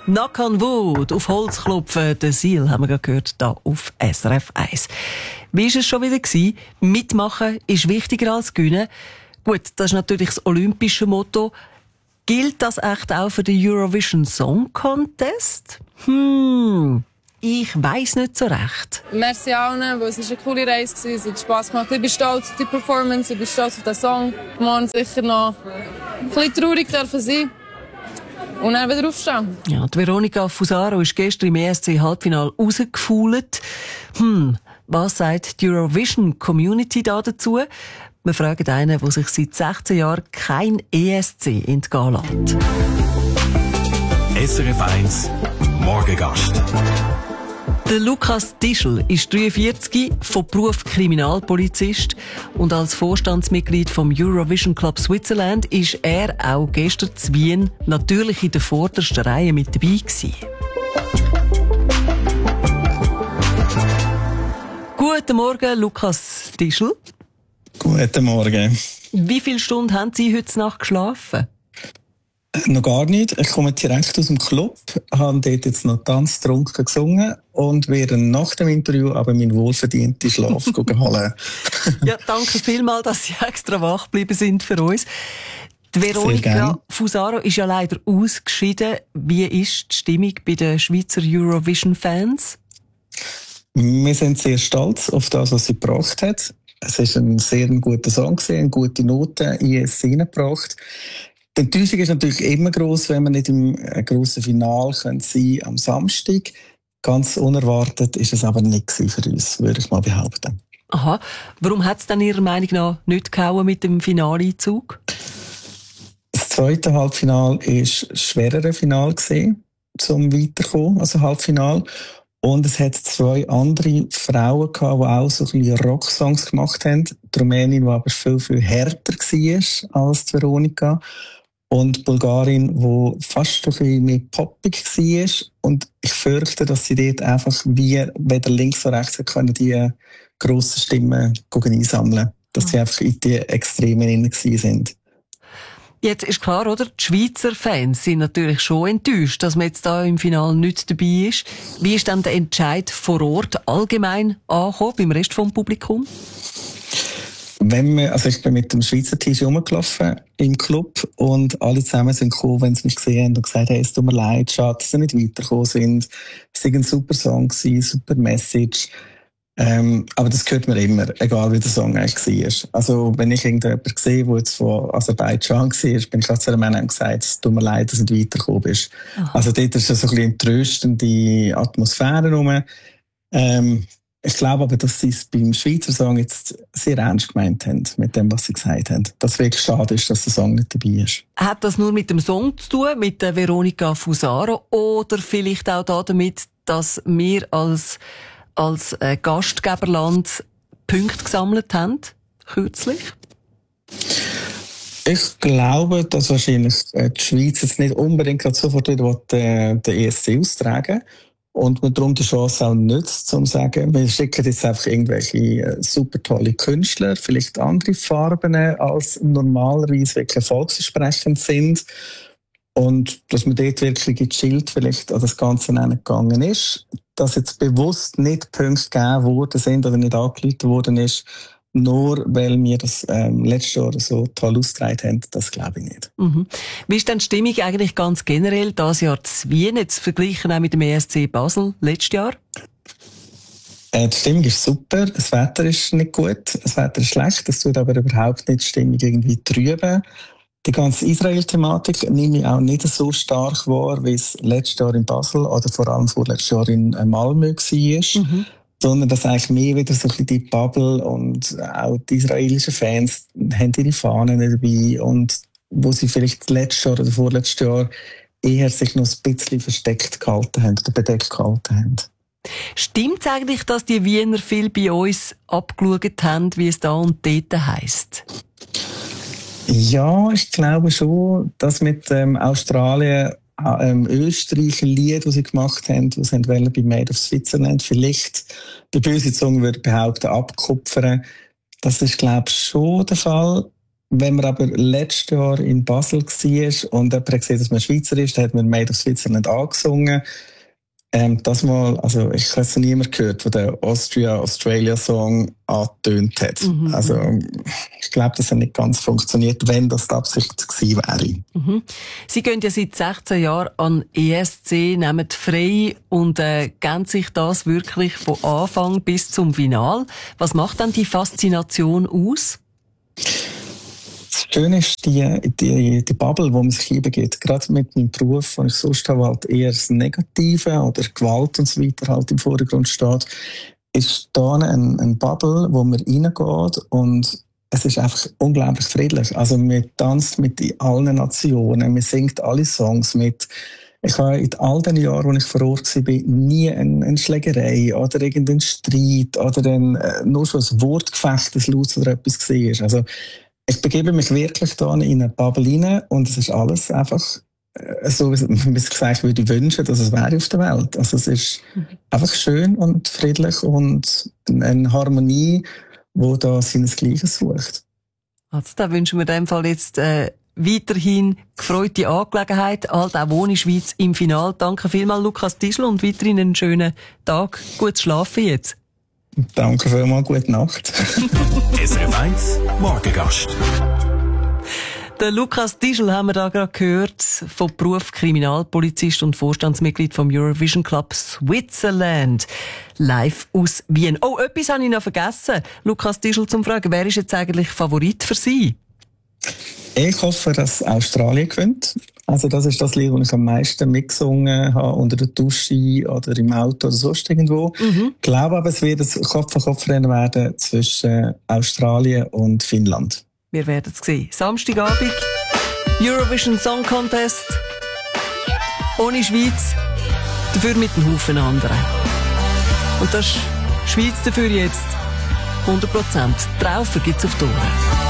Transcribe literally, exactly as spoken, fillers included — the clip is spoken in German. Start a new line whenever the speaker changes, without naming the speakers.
Knock on Wood, auf Holz klopfen, der Seal haben wir gerade gehört, hier auf S R F eins. Wie war es schon wieder gewesen? Mitmachen ist wichtiger als gewinnen. Gut, das ist natürlich das olympische Motto. Gilt das echt auch für den Eurovision Song Contest? Hm, ich weiss nicht so recht.
Merci allen, weil es eine coole Reise war, es hat Spass gemacht. Ich bin stolz auf die Performance, ich bin stolz auf den Song. Morgen sicher noch ein bisschen traurig dürfen sein. Und dann wieder aufstehen. Ja,
die Veronika Fusaro ist gestern im E S C-Halbfinale rausgefault. Hm, was sagt die Eurovision Community da dazu? Wir fragen einen, der sich seit sechzehn Jahren kein E S C entgehen lässt.
S R F eins Morgengast.
Der Lukas Tischl ist dreiundvierzig, von Beruf Kriminalpolizist, und als Vorstandsmitglied vom Eurovision Club Switzerland ist er auch gestern zu Wien natürlich in der vordersten Reihe mit dabei gewesen. Guten Morgen, Lukas Tischl.
Guten Morgen.
Wie viele Stunden haben Sie heute Nacht geschlafen?
Noch gar nicht. Ich komme direkt aus dem Club, habe dort jetzt noch ganz trunken gesungen und werde nach dem Interview aber meinen wohlverdienten Schlaf holen.
Ja, danke vielmals, dass Sie extra wach geblieben sind für uns. Die Veronika Fusaro ist ja leider ausgeschieden. Wie ist die Stimmung bei den Schweizer Eurovision-Fans?
Wir sind sehr stolz auf das, was sie gebracht hat. Es war ein sehr guter Song, eine gute Note in es hineingebracht. Die Enttäuschung ist natürlich immer gross, wenn wir nicht im grossen Finale sein können am Samstag. Ganz unerwartet ist es aber nicht für uns, würde ich mal behaupten.
Aha. Warum hat es dann Ihrer Meinung nach nicht gehauen mit dem Finaleinzug?
Das zweite Halbfinale war ein schwereres Finale gewesen, zum Weiterkommen, also Halbfinale. Und es hat zwei andere Frauen gehabt, die auch so ein bisschen Rocksongs gemacht haben. Die Rumänin, die aber viel, viel härter war als die Veronika. Und die Bulgarin, die fast ein bisschen mehr poppig war. Und ich fürchte, dass sie dort einfach wie weder links noch rechts können, die grossen Stimmen einsammeln. Dass sie einfach in die Extremen hinein sind.
Jetzt ist klar, oder? Die Schweizer Fans sind natürlich schon enttäuscht, dass man jetzt da im Finale nicht dabei ist. Wie ist dann der Entscheid vor Ort allgemein angekommen, beim Rest vom Publikum?
Wenn wir, also ich bin mit dem Schweizer Tisch rumgelaufen im Club und alle zusammen sind gekommen, wenn sie mich gesehen haben und gesagt haben, es tut mir leid, schade, dass sie nicht weitergekommen sind. Es war ein super Song, super Message. Ähm, aber das hört man immer, egal wie der Song eigentlich war. Also wenn ich irgendjemanden sehe, der jetzt von Aserbaidschan war, bin ich zu einem Mann und gesagt, es tut mir leid, dass du nicht weitergekommen bist. Aha. Also dort ist so ein bisschen tröstende Atmosphäre rum. Ähm, ich glaube aber, dass sie es beim Schweizer Song jetzt sehr ernst gemeint haben, mit dem, was sie gesagt haben. Dass es wirklich schade ist, dass der Song nicht dabei ist.
Hat das nur mit dem Song zu tun, mit der Veronika Fusaro, oder vielleicht auch damit, dass wir als als äh, Gastgeberland Punkte gesammelt haben, kürzlich?
Ich glaube, dass wahrscheinlich äh, die Schweiz jetzt nicht unbedingt gerade sofort wieder den, den E S C austragen und man darum die Chance auch nutzt, um zu sagen, wir schicken jetzt einfach irgendwelche äh, super tolle Künstler, vielleicht andere Farben, als normalerweise wirklich erfolgsversprechend sind. Und dass man dort wirklich gechillt vielleicht an das Ganze gegangen ist. Dass jetzt bewusst nicht Punkte gegeben worden sind oder nicht angeleitet worden ist, nur weil wir das ähm, letztes Jahr so toll ausgetragen haben, das glaube ich nicht.
Mhm. Wie ist denn die Stimmung eigentlich ganz generell dieses Jahr zu Wien, jetzt verglichen auch mit dem E S C Basel letztes Jahr?
Äh, die Stimmung ist super, das Wetter ist nicht gut, das Wetter ist schlecht, das tut aber überhaupt nicht die Stimmung irgendwie trüben. Die ganze Israel-Thematik nehme ich auch nicht so stark wahr, wie es letztes Jahr in Basel oder vor allem vorletztes Jahr in Malmö war. Mhm. Sondern dass eigentlich mehr wieder so ein bisschen die Bubble und auch die israelischen Fans haben ihre Fahnen dabei und wo sie vielleicht letztes Jahr oder vorletztes Jahr eher sich noch ein bisschen versteckt gehalten haben oder bedeckt gehalten haben.
Stimmt es eigentlich, dass die Wiener viel bei uns abgeschaut haben, wie es da und dort heisst?
Ja, ich glaube schon, dass mit ähm, Australien, ähm, Österreich ein Lied, das sie gemacht haben, das sie wollen bei Made of Switzerland, vielleicht der böse Zunge würde behaupten, abkupfern. Das ist, glaube ich, schon der Fall. wenn man aber letztes Jahr in Basel war und jemand gesehen, dass man Schweizer ist, dann hat man «Made of Switzerland» angesungen. Ähm, das mal, also ich habe es noch niemand gehört, der den Austria-Australia-Song angetönt hat. Mhm. Also ich glaube, das hat nicht ganz funktioniert, wenn das die Absicht gewesen wäre.
Mhm. Sie gehen ja seit sechzehn Jahren an E S C, nehmen frei und äh, geben sich das wirklich von Anfang bis zum Final. Was macht dann die Faszination aus?
Das Schöne ist die, die, die Bubble, die man sich hinbegibt. Gerade mit meinem Beruf, wo ich sonst halt eher das Negative oder Gewalt und so weiter halt im Vordergrund steht, ist da eine, eine Bubble, wo man reingeht und es ist einfach unglaublich friedlich. Also man tanzt mit allen Nationen, man singt alle Songs mit. Ich habe in all den Jahren, wo ich vor Ort war, nie eine, eine Schlägerei oder irgendeinen Streit oder ein, nur schon ein Wortgefecht, ein Laut oder etwas war. Also ich begebe mich wirklich da in eine Bubble rein und es ist alles einfach so, wie man sich gesagt würde, wünschen, dass es wäre auf der Welt. Also es ist einfach schön und friedlich und eine Harmonie, die da seinesgleichen sucht.
Also da wünschen wir in dem Fall jetzt äh, weiterhin gefreute Angelegenheit, halt auch ohne Schweiz im Finale. Danke vielmals, Lukas Tischl, und weiterhin einen schönen Tag. Gut schlafen jetzt.
Danke vielmals, gute Nacht.
S R F eins Morgengast.
Der Lukas Tischl haben wir da gerade gehört, vom Beruf Kriminalpolizist und Vorstandsmitglied vom Eurovision Club Switzerland. Live aus Wien. Oh, etwas habe ich noch vergessen. Lukas Tischl, zum Fragen, wer ist jetzt eigentlich Favorit für Sie?
Ich hoffe, dass Australien gewinnt. Also das ist das Lied, das ich am meisten mitgesungen habe, unter der Dusche oder im Auto oder sonst irgendwo. Mhm. Ich glaube aber, es wird ein Kopf-an-Kopf-Rennen werden zwischen Australien und Finnland.
Wir werden es sehen. Samstagabend, Eurovision Song Contest. Ohne Schweiz, dafür mit einem Haufen anderen. Und das ist Schweiz dafür jetzt hundert Prozent. Traufer gibt's auf die Ohren.